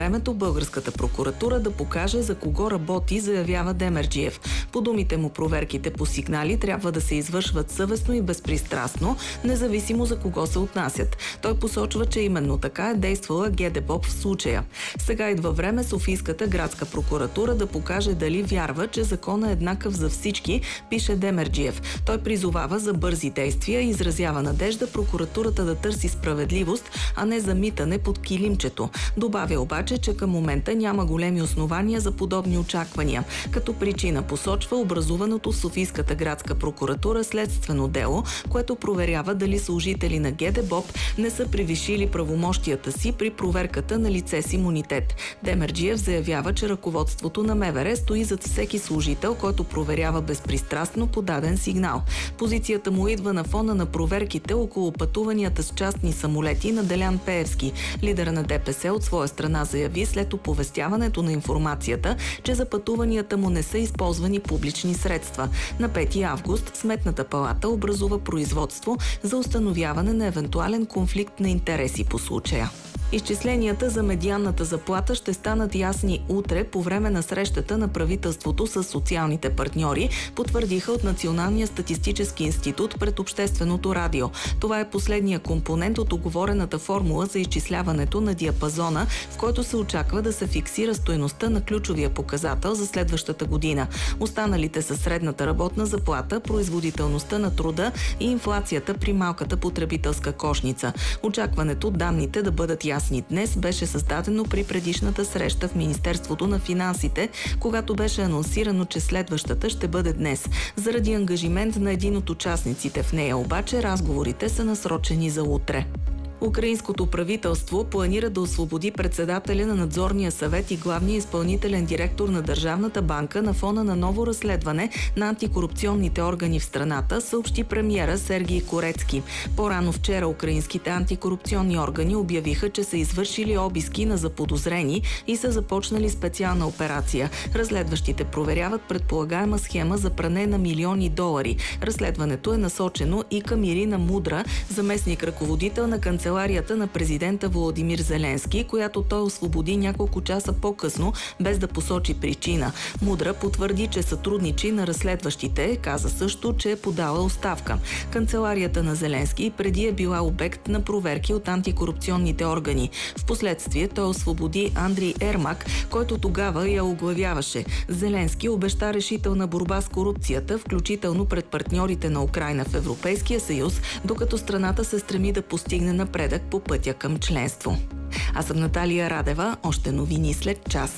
времето българската прокуратура да покаже за кого работи, заявява Демерджиев. По думите му, проверките по сигнали трябва да се извършват съвестно и безпристрастно, независимо за кого се отнасят. Той посочва, че именно така е действала ГДБОП в случая. Сега идва време Софийската градска прокуратура да покаже дали вярва, че законът е еднакъв за всички, пише Демерджиев. Той призовава за бързи действия и изразява надежда прокуратурата да търси справедливост, а не замитане под килимчето. Добавя обаче, че към момента няма големи основания за подобни очаквания. Като причина посочва образуваното в Софийската градска прокуратура следствено дело, което проверява дали служители на ГДБОП не са превишили правомощията си при проверката на лице с имунитет. Демерджиев заявява, че ръководството на МВР стои зад всеки служител, който проверява безпристрастно подаден сигнал. Позицията му идва на фона на проверките около пътуванията с частни самолети на Делян Пеевски. Лидера на ДПС от своя страна заяви след оповестяването на информацията, че за пътуванията му не са използвани публични средства. На 5 август Сметната палата образува производство за установяване на евентуален конфликт на интереси по случая. Изчисленията за медианната заплата ще станат ясни утре по време на срещата на правителството с социалните партньори, потвърдиха от Националния статистически институт пред Общественото радио. Това е последния компонент от уговорената формула за изчисляването на диапазона, в който се очаква да се фиксира стойността на ключовия показател за следващата година. Останалите са средната работна заплата, производителността на труда и инфлацията при малката потребителска кошница. Очакването данните да бъдат ясни днес беше създадено при предишната среща в Министерството на финансите, когато беше анонсирано, че следващата ще бъде днес. Заради ангажимент на един от участниците в нея обаче, разговорите са насрочени за утре. Украинското правителство планира да освободи председателя на надзорния съвет и главния изпълнителен директор на Държавната банка на фона на ново разследване на антикорупционните органи в страната, съобщи премиера Сергий Корецки. По-рано вчера украинските антикорупционни органи обявиха, че са извършили обиски на заподозрени и са започнали специална операция. Разследващите проверяват предполагаема схема за пране на милиони долари. Разследването е насочено и към Ирина Мудра, заместник-ръководител на канцеларията на президента Володимир Зеленски, която той освободи няколко часа по-късно, без да посочи причина. Мудра потвърди, че сътрудничи на разследващите, каза също, че е подала оставка. Канцеларията на Зеленски преди е била обект на проверки от антикорупционните органи. Впоследствие той освободи Андрий Ермак, който тогава я оглавяваше. Зеленски обеща решителна борба с корупцията, включително пред партньорите на Украйна в Европейския съюз, докато страната се стреми да постигне напредък по пътя към членство. Аз съм Наталия Радева. Още новини след час.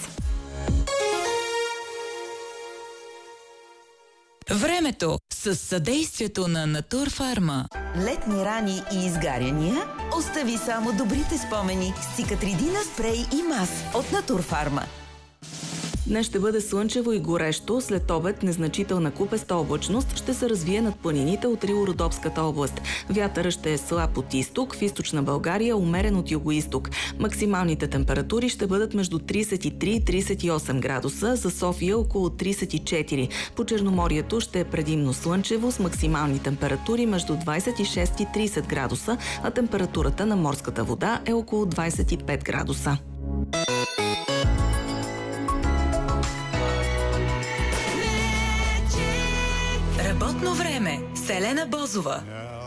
Времето с съдействието на Натурфарма. Летни рани и изгаряния? Остави само добрите спомени с Cicatrидина спрей и мас от Натурфарма. Днес ще бъде слънчево и горещо. След обед незначителна купеста облачност ще се развие над планините от Рило-Родопската област. Вятърът ще е слаб от изток, в източна България умерен от югоизток. Максималните температури ще бъдат между 33 и 38 градуса, за София около 34. По Черноморието ще е предимно слънчево с максимални температури между 26 и 30 градуса, а температурата на морската вода е около 25 градуса. Работно време с Елена Бозова.